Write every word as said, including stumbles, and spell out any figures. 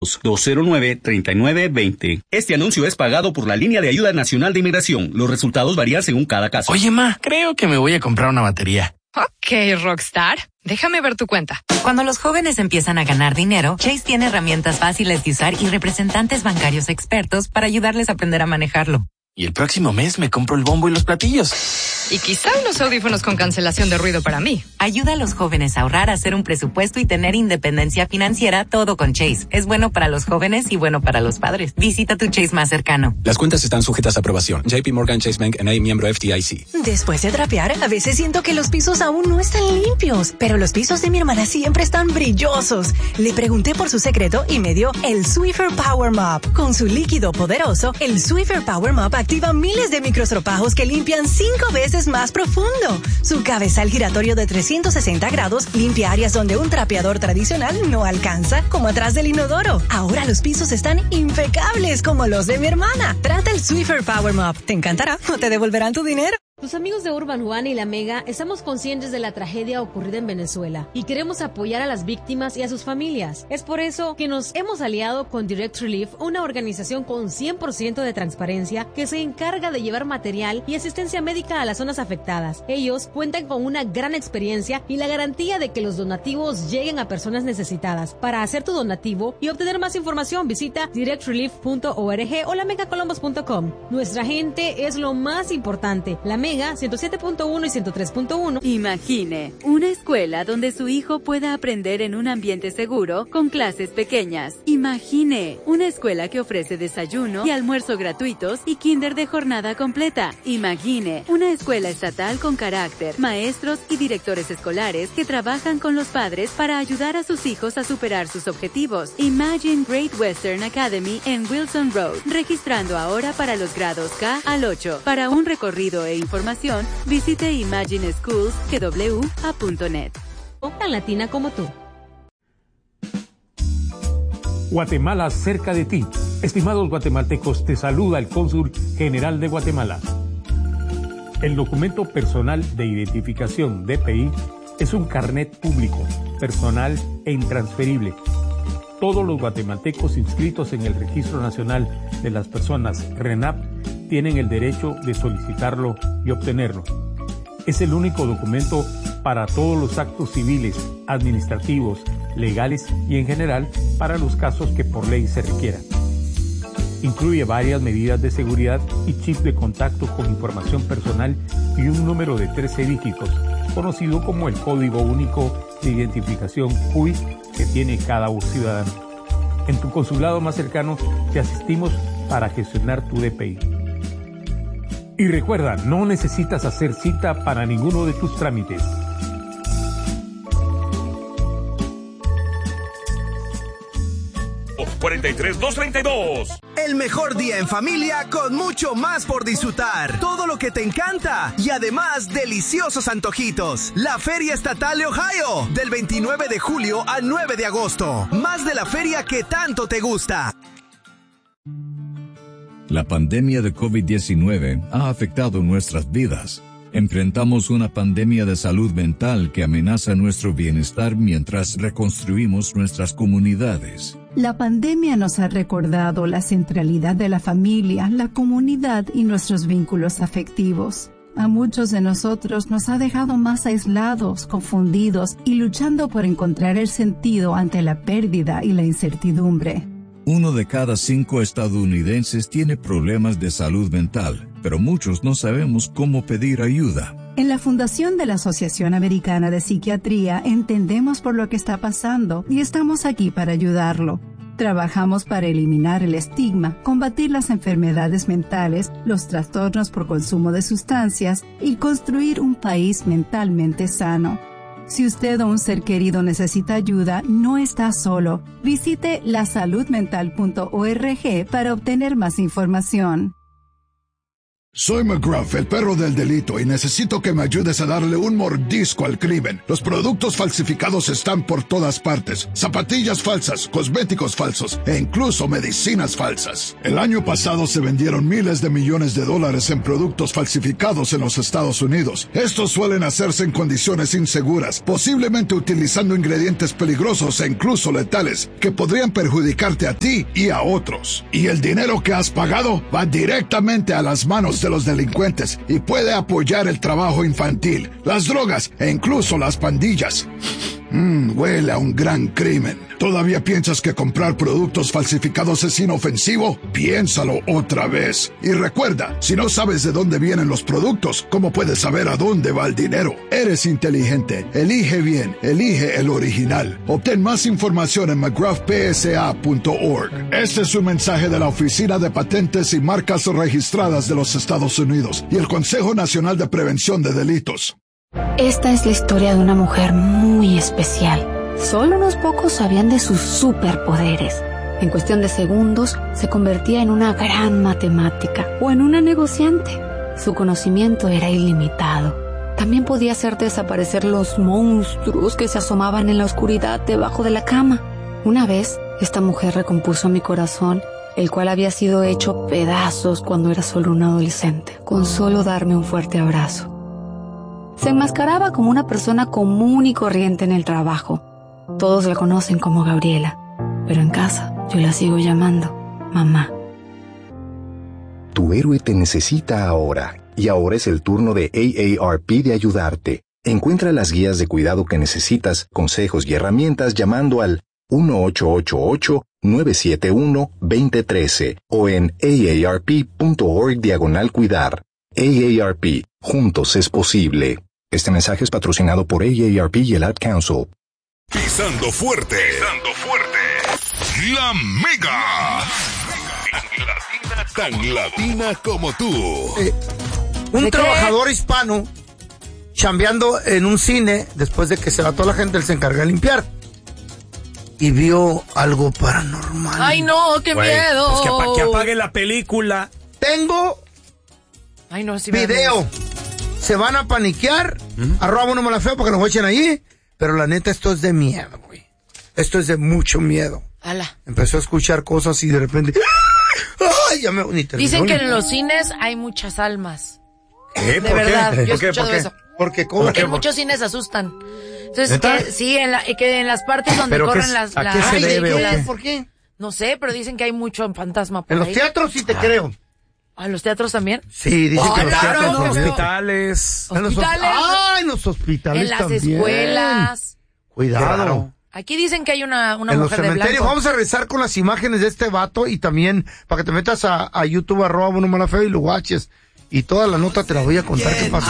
dos cero nueve, tres nueve dos cero. Este anuncio es pagado por la Línea de Ayuda Nacional de Inmigración. Los resultados varían según cada caso. Oye, ma, creo que me voy a comprar una batería. Ok, Rockstar. Déjame ver tu cuenta. Cuando los jóvenes empiezan a ganar dinero, Chase tiene herramientas fáciles de usar y representantes bancarios expertos para ayudarles a aprender a manejarlo. Y el próximo mes me compro el bombo y los platillos. Y quizá unos audífonos con cancelación de ruido para mí. Ayuda a los jóvenes a ahorrar, a hacer un presupuesto y tener independencia financiera, todo con Chase. Es bueno para los jóvenes y bueno para los padres. Visita tu Chase más cercano. Las cuentas están sujetas a aprobación. J P Morgan Chase Bank N A, miembro F D I C. Después de trapear, a veces siento que los pisos aún no están limpios, pero los pisos de mi hermana siempre están brillosos. Le pregunté por su secreto y me dio el Swiffer Power Mop. Con su líquido poderoso, el Swiffer Power Mop activa miles de microstropajos que limpian cinco veces más profundo. Su cabezal giratorio de trescientos sesenta grados limpia áreas donde un trapeador tradicional no alcanza, como atrás del inodoro. Ahora los pisos están impecables como los de mi hermana. Trata el Swiffer Power Mop. Te encantará o te devolverán tu dinero. Tus amigos de Urban One y La Mega estamos conscientes de la tragedia ocurrida en Venezuela y queremos apoyar a las víctimas y a sus familias. Es por eso que nos hemos aliado con Direct Relief, una organización con cien por ciento de transparencia que se encarga de llevar material y asistencia médica a las zonas afectadas. Ellos cuentan con una gran experiencia y la garantía de que los donativos lleguen a personas necesitadas. Para hacer tu donativo y obtener más información, visita direct relief punto org o la mega columbus punto com. Nuestra gente es lo más importante. La Mega ciento siete punto uno y ciento tres punto uno. Imagine una escuela donde su hijo pueda aprender en un ambiente seguro con clases pequeñas. Imagine una escuela que ofrece desayuno y almuerzo gratuitos y kinder de jornada completa. Imagine una escuela estatal con carácter, maestros y directores escolares que trabajan con los padres para ayudar a sus hijos a superar sus objetivos. Imagine Great Western Academy en Wilson Road, registrando ahora para los grados K al ocho. Para un recorrido e información, visite imagine schools punto net. Tan latina como tú. Guatemala cerca de ti. Estimados guatemaltecos, te saluda el Cónsul General de Guatemala. El documento personal de identificación D P I es un carnet público, personal e intransferible. Todos los guatemaltecos inscritos en el Registro Nacional de las Personas RENAP tienen el derecho de solicitarlo y obtenerlo. Es el único documento para todos los actos civiles, administrativos, legales y en general para los casos que por ley se requieran. Incluye varias medidas de seguridad y chip de contacto con información personal y un número de trece dígitos, conocido como el Código Único de Identificación C U I que tiene cada ciudadano. En tu consulado más cercano te asistimos para gestionar tu D P I. Y recuerda, no necesitas hacer cita para ninguno de tus trámites. cuarenta y tres, doscientos treinta y dos. El mejor día en familia con mucho más por disfrutar. Todo lo que te encanta y además deliciosos antojitos. La Feria Estatal de Ohio, del veintinueve de julio al nueve de agosto. Más de la feria que tanto te gusta. La pandemia de COVID diecinueve ha afectado nuestras vidas. Enfrentamos una pandemia de salud mental que amenaza nuestro bienestar mientras reconstruimos nuestras comunidades. La pandemia nos ha recordado la centralidad de la familia, la comunidad y nuestros vínculos afectivos. A muchos de nosotros nos ha dejado más aislados, confundidos y luchando por encontrar el sentido ante la pérdida y la incertidumbre. Uno de cada cinco estadounidenses tiene problemas de salud mental, pero muchos no sabemos cómo pedir ayuda. En la Fundación de la Asociación Americana de Psiquiatría entendemos por lo que está pasando y estamos aquí para ayudarlo. Trabajamos para eliminar el estigma, combatir las enfermedades mentales, los trastornos por consumo de sustancias y construir un país mentalmente sano. Si usted o un ser querido necesita ayuda, no está solo. Visite la salud mental punto org para obtener más información. Soy McGruff, el perro del delito, y necesito que me ayudes a darle un mordisco al crimen. Los productos falsificados están por todas partes. Zapatillas falsas, cosméticos falsos e incluso medicinas falsas. El año pasado se vendieron miles de millones de dólares en productos falsificados en los Estados Unidos. Estos suelen hacerse en condiciones inseguras, posiblemente utilizando ingredientes peligrosos e incluso letales que podrían perjudicarte a ti y a otros. Y el dinero que has pagado va directamente a las manos de los delincuentes y puede apoyar el trabajo infantil, las drogas e incluso las pandillas. Mmm, huele a un gran crimen. ¿Todavía piensas que comprar productos falsificados es inofensivo? Piénsalo otra vez. Y recuerda, si no sabes de dónde vienen los productos, ¿cómo puedes saber a dónde va el dinero? Eres inteligente. Elige bien. Elige el original. Obtén más información en mcgruff p s a punto org. Este es un mensaje de la Oficina de Patentes y Marcas Registradas de los Estados Unidos y el Consejo Nacional de Prevención de Delitos. Esta es la historia de una mujer muy especial. Solo unos pocos sabían de sus superpoderes. En cuestión de segundos, se convertía en una gran matemática o en una negociante. Su conocimiento era ilimitado. También podía hacer desaparecer los monstruos que se asomaban en la oscuridad debajo de la cama. Una vez, esta mujer recompuso mi corazón, el cual había sido hecho pedazos cuando era solo un adolescente, con solo darme un fuerte abrazo. Se enmascaraba como una persona común y corriente en el trabajo. Todos la conocen como Gabriela, pero en casa yo la sigo llamando mamá. Tu héroe te necesita ahora, y ahora es el turno de A A R P de ayudarte. Encuentra las guías de cuidado que necesitas, consejos y herramientas llamando al uno ocho ocho ocho, nueve siete uno, dos cero uno tres o en aarp.org diagonal cuidar. A A R P, juntos es posible. Este mensaje es patrocinado por A A R P y el Ad Council. Pisando fuerte. Pisando fuerte. La Mega. Tan latina, tan latina como tú. Eh, un trabajador hispano chambeando en un cine, después de que se va toda la gente, él se encarga de limpiar. Y vio algo paranormal. Ay, no, qué Güey, miedo. Pues que, apa- que apague la película. Tengo Ay, no, sí video. Se van a paniquear. ¿Mm? Arroba uno mala feo porque nos echen ahí. Pero la neta, esto es de miedo, güey. Esto es de mucho miedo. Ala. Empezó a escuchar cosas y de repente... ¡Ay! Ya me... Ni Dicen que en los cines hay muchas almas. ¿Qué? De ¿Por verdad, qué? yo he ¿Por qué? escuchado ¿Por qué? eso. ¿Por qué? ¿Cómo? Porque en ¿Por muchos cines asustan. Entonces, ¿Neta? que, sí, en la, que en las partes donde ¿Pero corren qué- las... a las qué se Ay, debe, o las- qué? ¿Por qué? No sé, pero dicen que hay mucho fantasma por En los ahí. teatros sí te creo. ¿A los teatros también? Sí, dicen Oh, que en los claro, teatros no, también. Hospitales. En los hos- Hospitales. ¡Ay, en los hospitales En las también! escuelas. Cuidado. Aquí dicen que hay una, una En los mujer de cementerios. blanco. Vamos a regresar con las imágenes de este vato y también para que te metas a, a YouTube, arroba uno mala feo y lo watches. Y toda la nota te la voy a contar qué pasó.